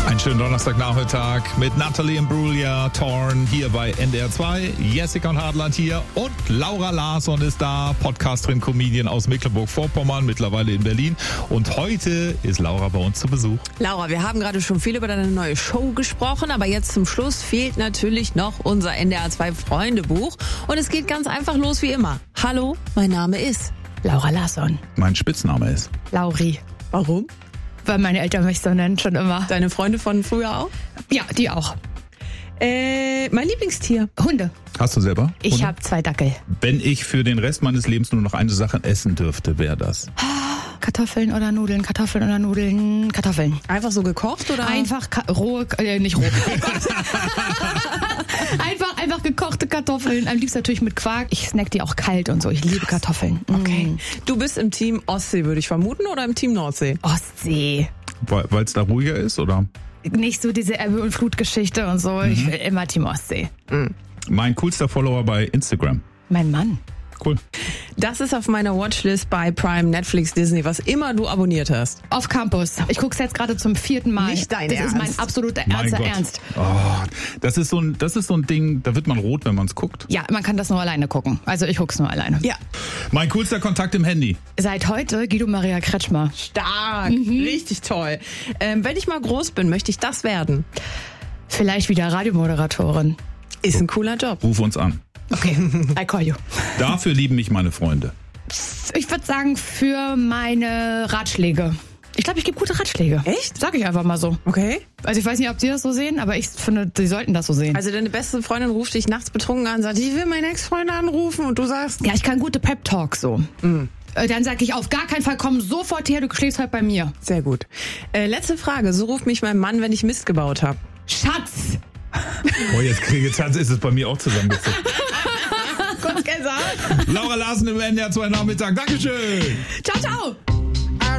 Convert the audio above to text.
Einen schönen Donnerstagnachmittag mit Nathalie Imbruglia, Thorn hier bei NDR 2, Jessica und Hartland hier und Laura Larsson ist da, Podcasterin, Comedian aus Mecklenburg-Vorpommern, mittlerweile in Berlin. Und heute ist Laura bei uns zu Besuch. Laura, wir haben gerade schon viel über deine neue Show gesprochen, aber jetzt zum Schluss fehlt natürlich noch unser NDR 2 Freundebuch. Und es geht ganz einfach los wie immer. Hallo, mein Name ist Laura Larsson. Mein Spitzname ist Lauri. Warum? Weil meine Eltern mich so nennen, schon immer. Deine Freunde von früher auch? Ja, die auch. Mein Lieblingstier? Hunde. Hast du selber? Ich habe 2 Dackel. Wenn ich für den Rest meines Lebens nur noch eine Sache essen dürfte, wäre das? Kartoffeln oder Nudeln, Kartoffeln oder Nudeln, Kartoffeln. Einfach so gekocht oder? Einfach rohe, nicht roh. Oh Gott. einfach gekochte Kartoffeln. Am liebsten natürlich mit Quark. Ich snack die auch kalt und so. Ich liebe Kartoffeln. Okay. Du bist im Team Ostsee, würde ich vermuten, oder im Team Nordsee? Ostsee. Weil es da ruhiger ist, oder? Nicht so diese Ebbe- und Flutgeschichte und so. Ich will immer Team Ostsee. Mein coolster Follower bei Instagram. Mein Mann. Cool. Das ist auf meiner Watchlist bei Prime, Netflix, Disney, was immer du abonniert hast. Auf Campus. Ich gucke es jetzt gerade zum 4. Mal. Nicht dein Das Ernst. ist mein absoluter Mein Gott. Ernst. Oh, das ist so ein Ding, da wird man rot, wenn man es guckt. Ja, man kann das nur alleine gucken. Also ich guck's nur alleine. Ja. Mein coolster Kontakt im Handy. Seit heute Guido Maria Kretschmer. Stark. Richtig toll. Wenn ich mal groß bin, möchte ich das werden. Vielleicht wieder Radiomoderatorin. Ist ein cooler Job. Ruf uns an. Okay, I call you. Dafür lieben mich meine Freunde. Ich würde sagen, für meine Ratschläge. Ich glaube, ich gebe gute Ratschläge. Echt? Sag ich einfach mal so. Okay. Also ich weiß nicht, ob Sie das so sehen, aber ich finde, Sie sollten das so sehen. Also deine beste Freundin ruft dich nachts betrunken an und sagt, ich will meinen Ex-Freund anrufen und du sagst... Ja, ich kann gute Pep-Talks so. Dann sage ich, auf gar keinen Fall, komm sofort her, du schläfst heute bei mir. Sehr gut. Letzte Frage. So ruft mich mein Mann, wenn ich Mist gebaut habe. Schatz! Oh, jetzt ist es bei mir auch zusammengezogen. Kurz gesagt. Laura Larsson im NDR 2 Nachmittag. Dankeschön. Ciao, ciao!